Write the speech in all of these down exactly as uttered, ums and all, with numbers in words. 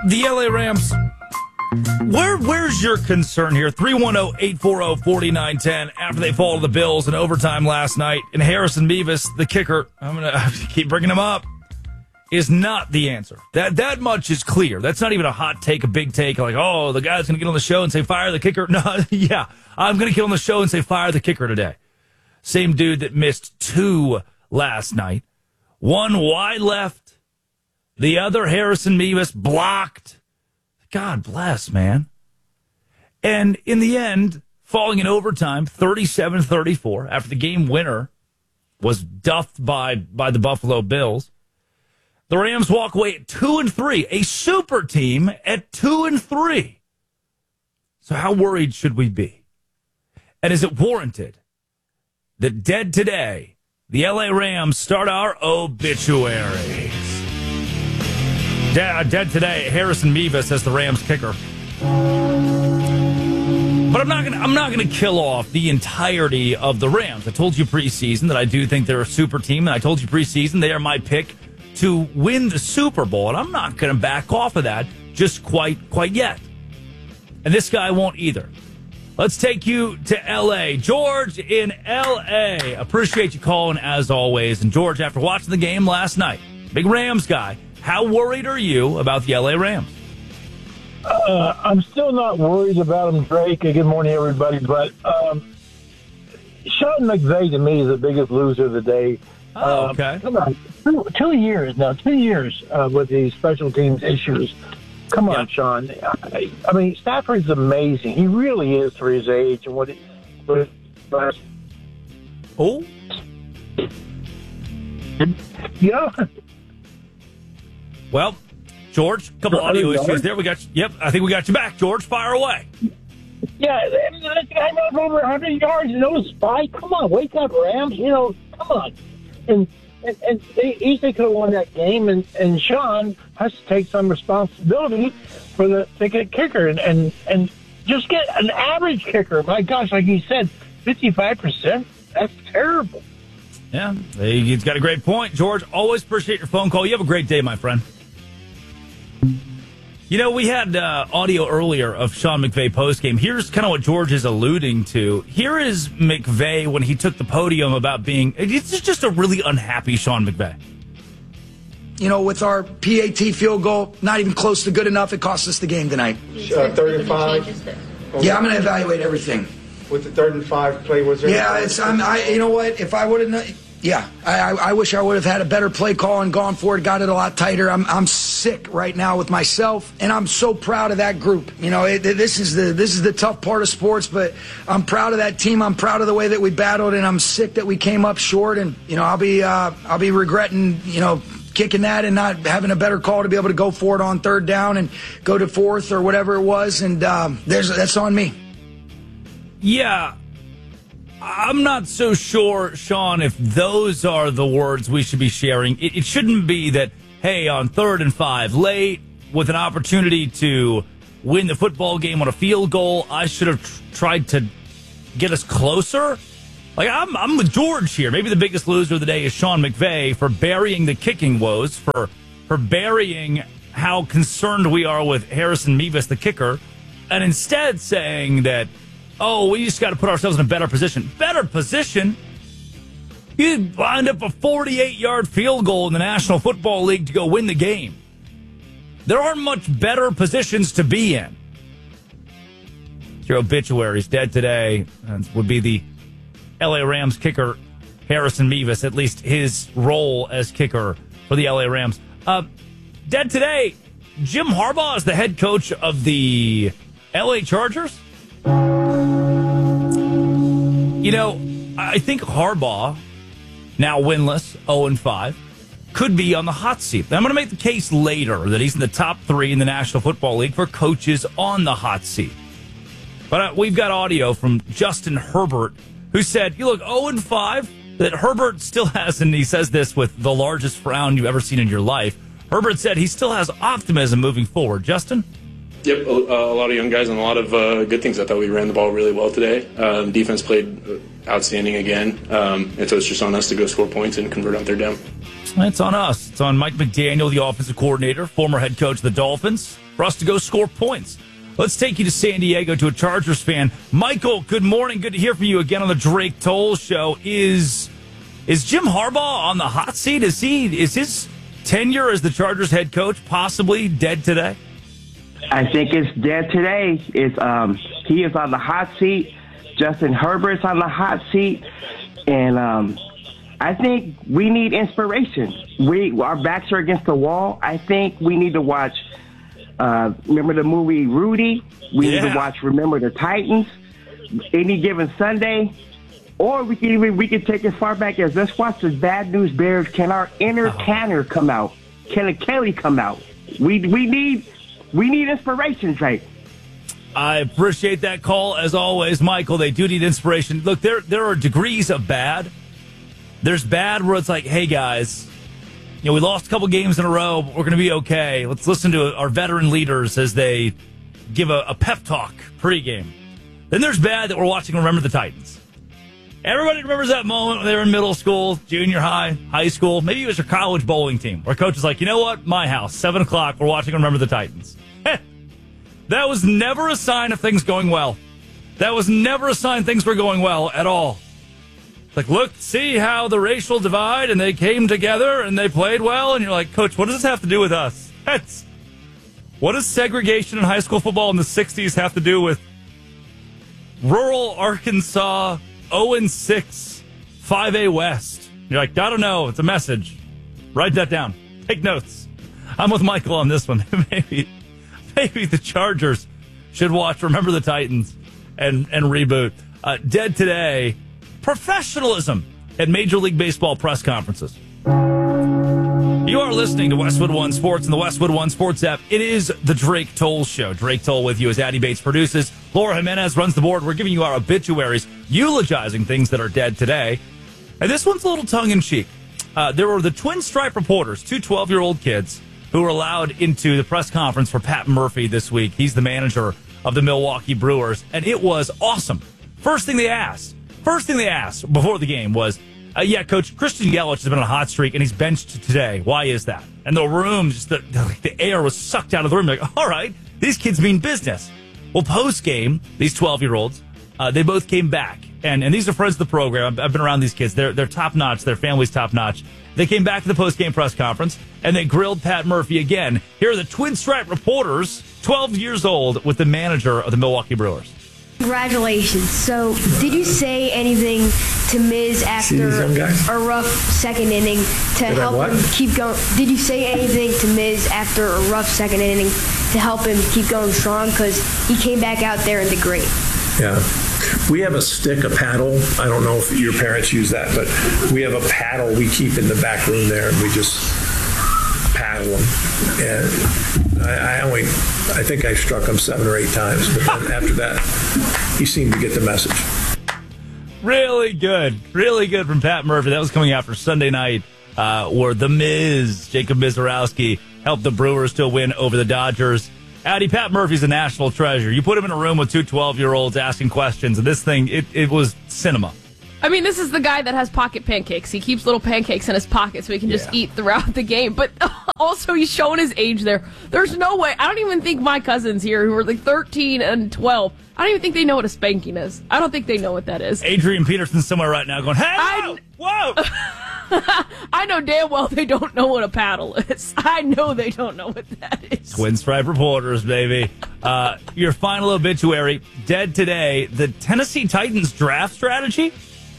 The L A Rams. Where where's your concern here? three one zero, eight four zero, four nine one zero after they fall to the Bills in overtime last night. And Harrison Mevis, the kicker, I'm going to keep bringing him up, is not the answer. That that much is clear. That's not even a hot take, a big take, like, oh, the guy's going to get on the show and say, fire the kicker. No, yeah, I'm going to get on the show and say, fire the kicker today. Same dude that missed two last night. One wide left. The other, Harrison Mevis, blocked. God bless, man. And in the end, falling in overtime, thirty-seven thirty-four, after the game winner was duffed by, by the Buffalo Bills. The Rams walk away at two and three, a super team at two and three. So how worried should we be? And is it warranted that dead today, the L A Rams start our obituaries? Dead, dead today, Harrison Mevis as the Rams kicker. But I'm not gonna I'm not gonna kill off the entirety of the Rams. I told you preseason that I do think they're a super team, and I told you preseason they are my pick to win the Super Bowl, and I'm not gonna back off of that just quite quite yet. And this guy won't either. Let's take you to L A. George in L A. Appreciate you calling as always. And George, after watching the game last night, big Rams guy, how worried are you about the L A Rams? Uh, I'm still not worried about him, Drake. Good morning, everybody. But um, Sean McVay, to me, is the biggest loser of the day. Oh, okay. Uh, come on. Two, two years now, two years uh, with these special teams issues. Come on, yeah. Sean. I, I mean, Stafford's amazing. He really is for his age and what he. What he oh? Yeah. Well, George, a couple audio issues there. We got you. Yep, I think we got you back, George. Fire away. Yeah, I mean, this guy knows over one hundred yards, no spike. Come on, wake up, Rams. You know, come on. And and, and they easily could have won that game, and, and Sean has to take some responsibility for the ticket kicker and, and, and just get an average kicker. My gosh, like you said, fifty-five percent? That's terrible. Yeah, he's got a great point. George, always appreciate your phone call. You have a great day, my friend. You know, we had uh, audio earlier of Sean McVay postgame. Here's kind of what George is alluding to. Here is McVay when he took the podium about being, it's just a really unhappy Sean McVay. You know, with our P A T field goal, not even close to good enough, it cost us the game tonight. Uh, third and five. Yeah, I'm going to evaluate everything. With the third and five play, was there? Yeah, it's. I'm, I. You know what? If I would have, yeah, I, I, I wish I would have had a better play call and gone for it, got it a lot tighter. I'm, I'm sick right now with myself, and I'm so proud of that group. You know, it, this is the, this is the tough part of sports, but I'm proud of that team. I'm proud of the way that we battled, and I'm sick that we came up short. And you know, I'll be, uh, I'll be regretting, you know, kicking that and not having a better call to be able to go for it on third down and go to fourth or whatever it was. And um, there's that's on me. Yeah. I'm not so sure, Sean, if those are the words we should be sharing. It, it shouldn't be that, hey, on third and five, late, with an opportunity to win the football game on a field goal, I should have tr- tried to get us closer. Like, I'm, I'm with George here. Maybe the biggest loser of the day is Sean McVay for burying the kicking woes, for, for burying how concerned we are with Harrison Mevis, the kicker, and instead saying that, oh, we just got to put ourselves in a better position. Better position? You lined up a forty-eight-yard field goal in the National Football League to go win the game. There aren't much better positions to be in. Your obituary's dead today. That would be the L A Rams kicker, Harrison Mevis, at least his role as kicker for the L A Rams. Uh, dead today, Jim Harbaugh is the head coach of the L A Chargers. You know, I think Harbaugh, now winless, oh and five, could be on the hot seat. I'm going to make the case later that he's in the top three in the National Football League for coaches on the hot seat. But uh, we've got audio from Justin Herbert, who said, you look, oh and five, that Herbert still has, and he says this with the largest frown you've ever seen in your life. Herbert said he still has optimism moving forward. Justin? Yep, a, a lot of young guys and a lot of uh, good things. I thought we ran the ball really well today. Um, defense played outstanding again. Um, and so it's just on us to go score points and convert on third down. It's on us. It's on Mike McDaniel, the offensive coordinator, former head coach of the Dolphins, for us to go score points. Let's take you to San Diego to a Chargers fan. Michael, good morning. Good to hear from you again on the Drake Toll Show. Is is Jim Harbaugh on the hot seat? Is he? Is his tenure as the Chargers head coach possibly dead today? I think it's dead today. It's um, he is on the hot seat. Justin Herbert's on the hot seat, and um, I think we need inspiration. We our backs are against the wall. I think we need to watch. Uh, remember the movie Rudy? We yeah. need to watch Remember the Titans. Any given Sunday, or we can even we can take as far back as let's watch the Bad News Bears. Can our inner uh-huh. Tanner come out? Can a Kelly come out? We we need we need inspiration, Drake. I appreciate that call as always, Michael. They do need inspiration. Look, there there are degrees of bad. There's bad where it's like, hey guys, you know, we lost a couple games in a row, but we're going to be okay. Let's listen to our veteran leaders as they give a, a pep talk pregame. Then there's bad that we're watching Remember the Titans. Everybody remembers that moment when they were in middle school, junior high, high school. Maybe it was your college bowling team where coach is like, you know what? My house, seven o'clock, we're watching Remember the Titans. That was never a sign of things going well. That was never a sign things were going well at all. Like, look, see how the racial divide, and they came together, and they played well, and you're like, Coach, what does this have to do with us? That's, what does segregation in high school football in the sixties have to do with rural Arkansas, oh and six, five A West? You're like, I don't know, it's a message. Write that down. Take notes. I'm with Michael on this one. Maybe maybe the Chargers should watch Remember the Titans and, and reboot. Uh, dead today. Professionalism at Major League Baseball press conferences. You are listening to Westwood One Sports and the Westwood One Sports app. It is the Drake Toll Show. Drake Toll with you as Addy Bates produces. Laura Jimenez runs the board. We're giving you our obituaries, eulogizing things that are dead today. And this one's a little tongue-in-cheek. Uh, there were the Twin Stripe reporters, two twelve-year-old kids, who were allowed into the press conference for Pat Murphy this week. He's the manager of the Milwaukee Brewers, and it was awesome. First thing they asked, first thing they asked before the game was, uh, yeah, Coach, Christian Yelich has been on a hot streak, and he's benched today. Why is that? And the room, just the, the, the air was sucked out of the room. Like, all right, these kids mean business. Well, post-game, these twelve-year-olds, uh, they both came back. And, and these are friends of the program. I've been around these kids. They're, they're top-notch. Their family's top-notch. They came back to the post-game press conference, and they grilled Pat Murphy again. Here are the Twin Stripe reporters, twelve years old, with the manager of the Milwaukee Brewers. Congratulations. So, did you say anything to Miz after a rough second inning to Did help him keep going? Did you say anything to Miz after a rough second inning to help him keep going strong? Because he came back out there and did great. Yeah. We have a stick, a paddle. I don't know if your parents use that, but we have a paddle we keep in the back room there, and we just paddle them. And I, I only, I think I struck him seven or eight times, but then after that, he seemed to get the message. Really good. Really good from Pat Murphy. That was coming after Sunday night, uh, where The Miz, Jacob Mizorowski, helped the Brewers to win over the Dodgers. Addy, Pat Murphy's a national treasure. You put him in a room with two twelve-year-olds asking questions, and this thing, it, it was cinema. I mean, this is the guy that has pocket pancakes. He keeps little pancakes in his pocket so he can just Yeah. eat throughout the game. But also, he's showing his age there. There's no way. I don't even think my cousins here, who are like thirteen and twelve, I don't even think they know what a spanking is. I don't think they know what that is. Adrian Peterson's somewhere right now going, hey, I- whoa, whoa. I know damn well they don't know what a paddle is. I know they don't know what that is. Twin Stripe reporters, baby. Uh, your final obituary, dead today, the Tennessee Titans draft strategy.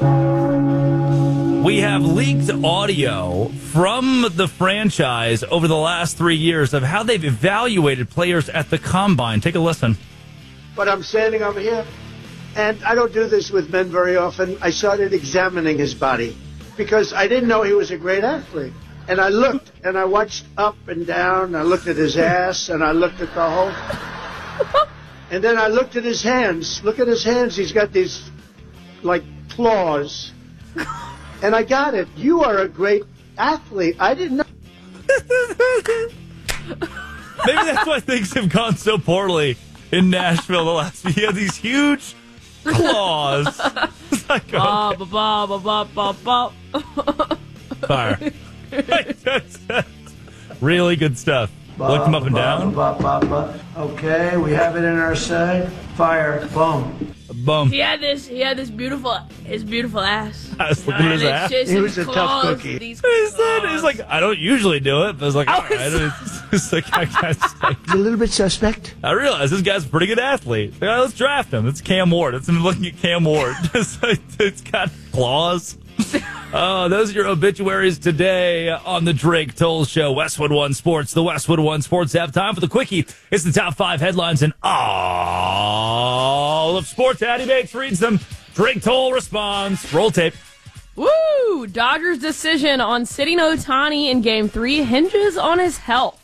We have leaked audio from the franchise over the last three years of how they've evaluated players at the combine. Take a listen. But I'm standing over here, and I don't do this with men very often. I started examining his body because I didn't know he was a great athlete. And I looked, and I watched up and down. I looked at his ass, and I looked at the whole... And then I looked at his hands. Look at his hands. He's got these, like, claws. And I got it. You are a great athlete. I didn't know. Maybe that's why things have gone so poorly in Nashville the last few. You have these huge claws. like, ba, okay. ba, ba, ba, ba, ba, ba. Fire. Really good stuff. Looked them up and down. Ba, ba, ba. Okay, we have it in our side. Fire. Boom. Boom. He had this. He had this beautiful, his beautiful ass. I was looking at his And ass. it's just He his was a tough claws, cookie. these He said, claws. he's like, I don't usually do it, but I was like, I all right. was- It's, it's like, I, guess, like, He's a little bit suspect. I realize this guy's a pretty good athlete. Yeah, let's draft him. It's Cam Ward. It's him looking at Cam Ward. It's, like, it's got claws. Oh, those are your obituaries today on the Drake Toll Show. Westwood One Sports, the Westwood One Sports app. Time for the quickie. It's the top five headlines in all of sports. Addy Bates reads them. Drake Toll responds. Roll tape. Woo! Dodgers' decision on sitting Ohtani in Game Three hinges on his health.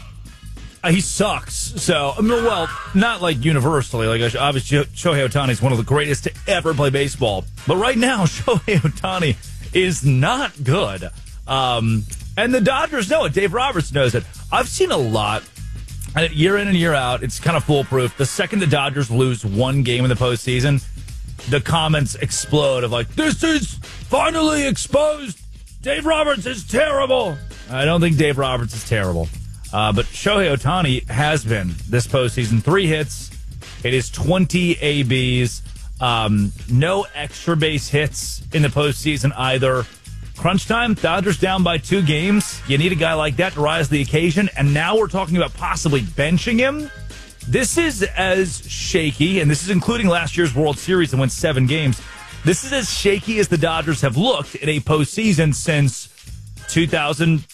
Uh, he sucks. So, I mean, well, not like universally. Like, obviously, Shohei Ohtani is one of the greatest to ever play baseball. But right now, Shohei Ohtani is not good. Um, and the Dodgers know it. Dave Roberts knows it. I've seen a lot. And year in and year out, it's kind of foolproof. The second the Dodgers lose one game in the postseason, the comments explode of like, this is finally exposed. Dave Roberts is terrible. I don't think Dave Roberts is terrible. Uh, but Shohei Ohtani has been this postseason. Three hits. It is twenty A Bs. Um, no extra base hits in the postseason either. Crunch time, Dodgers down by two games. You need a guy like that to rise to the occasion. And now we're talking about possibly benching him. This is as shaky, and this is including last year's World Series and went seven games. This is as shaky as the Dodgers have looked in a postseason since two thousand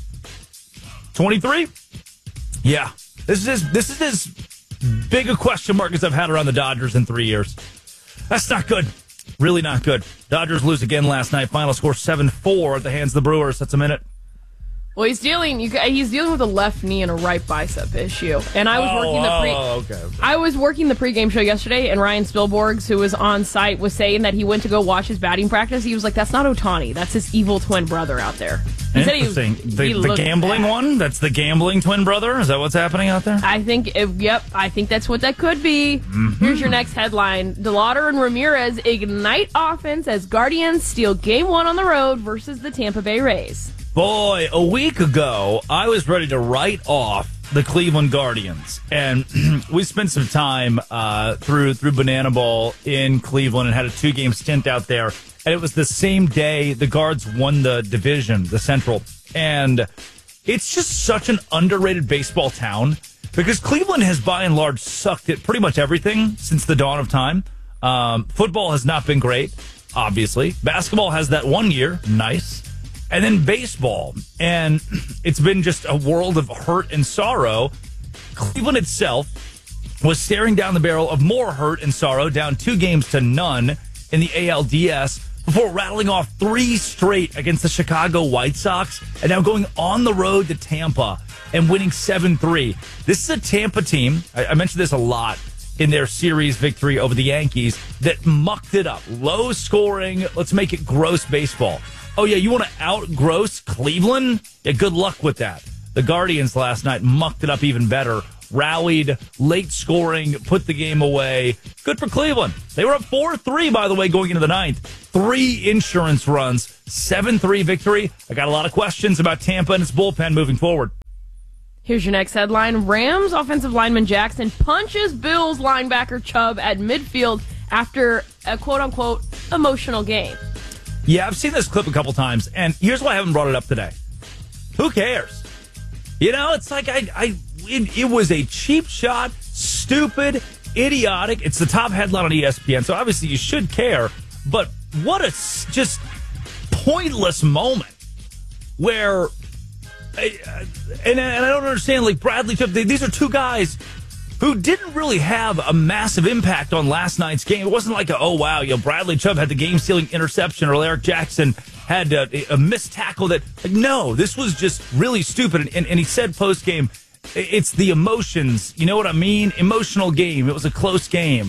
twenty-three. Yeah, this is as, this is as big a question mark as I've had around the Dodgers in three years. That's not good. Really not good. Dodgers lose again last night. Final score seven four at the hands of the Brewers. That's a minute. Well, he's dealing. You, he's dealing with a left knee and a right bicep issue. And I was Oh, working the pre. oh, okay, okay. I was working the pregame show yesterday, and Ryan Spielborgs, who was on site, was saying that he went to go watch his batting practice. He was like, "That's not Ohtani. That's his evil twin brother out there." He said he was- Interesting. he the the looked gambling bad. one? That's the gambling twin brother? Is that what's happening out there? I think, if, yep, I think that's what that could be. Mm-hmm. Here's your next headline. DeLauder and Ramirez ignite offense as Guardians steal game one on the road versus the Tampa Bay Rays. Boy, a week ago, I was ready to write off the Cleveland Guardians. And we spent some time uh, through through Banana Bowl in Cleveland and had a two-game stint out there. And it was the same day the Guards won the division, the Central. And it's just such an underrated baseball town because Cleveland has, by and large, sucked at pretty much everything since the dawn of time. Um, football has not been great, obviously. Basketball has that one year. Nice. And then baseball. And it's been just a world of hurt and sorrow. Cleveland itself was staring down the barrel of more hurt and sorrow, down two games to none in the A L D S before rattling off three straight against the Chicago White Sox and now going on the road to Tampa and winning seven three. This is a Tampa team, I, I mentioned this a lot in their series victory over the Yankees, that mucked it up. Low scoring, let's make it gross baseball. Oh, yeah, you want to out-gross Cleveland? Yeah, good luck with that. The Guardians last night mucked it up even better. Rallied, late scoring, put the game away. Good for Cleveland. They were up four three, by the way, going into the ninth. Three insurance runs, seven three victory. I got a lot of questions about Tampa and its bullpen moving forward. Here's your next headline. Rams offensive lineman Jackson punches Bills linebacker Chubb at midfield after a quote-unquote emotional game. Yeah, I've seen this clip a couple times, and here's why I haven't brought it up today. Who cares? You know, it's like I, I it, it was a cheap shot, stupid, idiotic. It's the top headline on E S P N, so obviously you should care. But what a s- just pointless moment where, and, and I don't understand, like Bradley Chubb, they, these are two guys who didn't really have a massive impact on last night's game. It wasn't like, a, oh, wow, you know, Bradley Chubb had the game-stealing interception or Eric Jackson had a, a missed tackle. That, like, no, this was just really stupid. And, and, and he said post-game, it's the emotions. You know what I mean? Emotional game. It was a close game.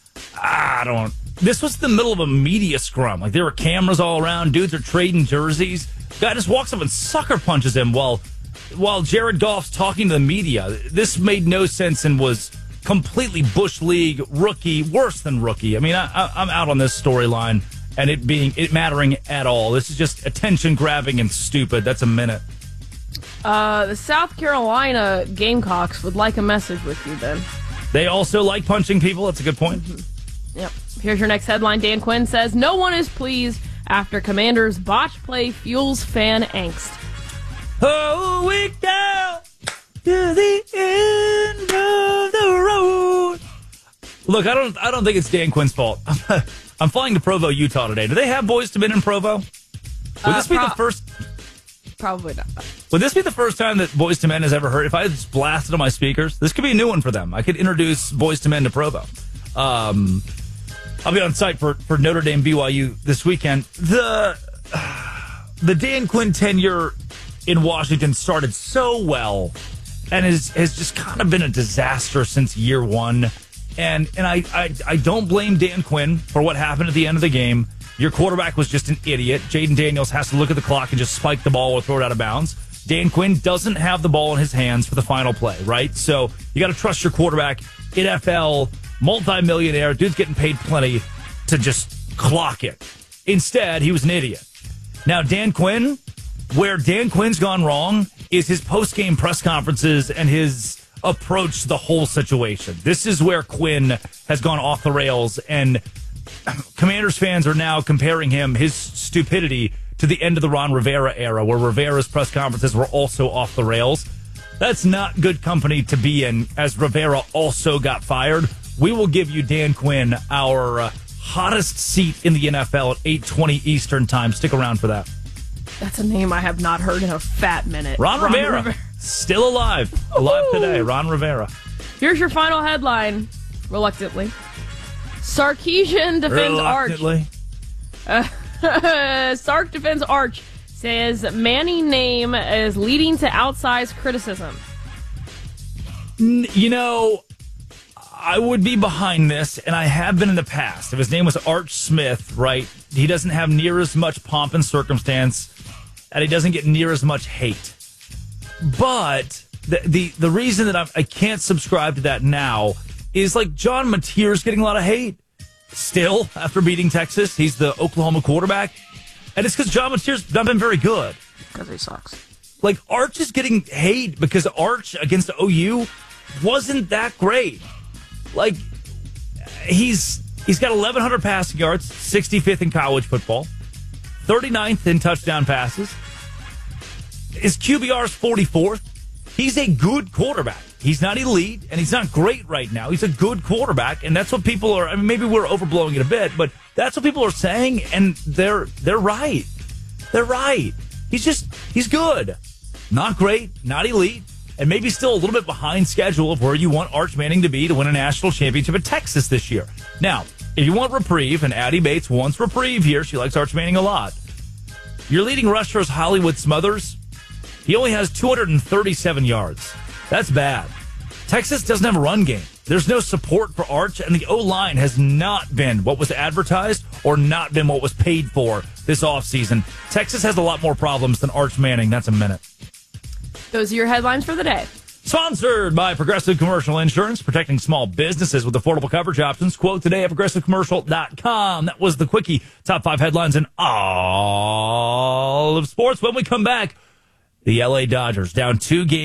I don't. This was the middle of a media scrum. Like, there were cameras all around. Dudes are trading jerseys. Guy just walks up and sucker punches him while... While Jared Goff's talking to the media. This made no sense and was completely Bush League rookie, worse than rookie. I mean, I, I, I'm out on this storyline and it being it mattering at all. This is just attention grabbing and stupid. That's a minute. Uh, the South Carolina Gamecocks would like a message with you, Ben. They also like punching people. That's a good point. Mm-hmm. Yep. Here's your next headline. Dan Quinn says, no one is pleased after Commanders' botch play fuels fan angst. Oh, we go to the end of the road. Look, I don't I don't think it's Dan Quinn's fault. I'm flying to Provo, Utah today. Do they have Boyz two Men in Provo? Would Uh, this be pro- the first... Probably not. Would this be the first time that Boyz two Men has ever heard? If I just blasted on my speakers, this could be a new one for them. I could introduce Boyz two Men to Provo. Um, I'll be on site for, for Notre Dame B Y U this weekend. The the Dan Quinn tenure in Washington started so well and has has just kind of been a disaster since year one. And and I, I, I don't blame Dan Quinn for what happened at the end of the game. Your quarterback was just an idiot. Jaden Daniels has to look at the clock and just spike the ball or throw it out of bounds. Dan Quinn doesn't have the ball in his hands for the final play, right? So you got to trust your quarterback. N F L, multimillionaire, dude's getting paid plenty to just clock it. Instead, he was an idiot. Now, Dan Quinn, where Dan Quinn's gone wrong is his post-game press conferences and his approach to the whole situation. This is where Quinn has gone off the rails, and Commanders fans are now comparing him, his stupidity, to the end of the Ron Rivera era, where Rivera's press conferences were also off the rails. That's not good company to be in, as Rivera also got fired. We will give you Dan Quinn, our uh, hottest seat in the N F L at eight twenty Eastern time. Stick around for that. That's a name I have not heard in a fat minute. Ron, Ron Rivera, Rivera, still alive. Alive Woo-hoo. Today, Ron Rivera. Here's your final headline, reluctantly. Sarkisian defends reluctantly. Arch. Uh, Sark defends Arch. Says Manny name is leading to outsized criticism. You know, I would be behind this, and I have been in the past. If his name was Arch Smith, right, he doesn't have near as much pomp and circumstance, and he doesn't get near as much hate. But the the, the reason that I'm, I can't subscribe to that now is like John Mateer's getting a lot of hate still after beating Texas. He's the Oklahoma quarterback. And it's because John Mateer's not been very good. Because he sucks. Like, Arch is getting hate because Arch against O U wasn't that great. Like, he's he's got eleven hundred passing yards, sixty-fifth in college football, thirty-ninth in touchdown passes. His Q B R is forty-fourth. He's a good quarterback. He's not elite, and he's not great right now. He's a good quarterback, and that's what people are. I mean, maybe we're overblowing it a bit, but that's what people are saying, and they're they're right. They're right. He's just he's good, not great, not elite, and maybe still a little bit behind schedule of where you want Arch Manning to be to win a national championship at Texas this year. Now, if you want reprieve, and Addie Bates wants reprieve here, she likes Arch Manning a lot. Your leading rusher is Hollywood Smothers. He only has two hundred thirty-seven yards. That's bad. Texas doesn't have a run game. There's no support for Arch, and the O-line has not been what was advertised or not been what was paid for this offseason. Texas has a lot more problems than Arch Manning. That's a minute. Those are your headlines for the day. Sponsored by Progressive Commercial Insurance, protecting small businesses with affordable coverage options. Quote today at progressive commercial dot com. That was the quickie. Top five headlines in all of sports. When we come back, the L A Dodgers down two games.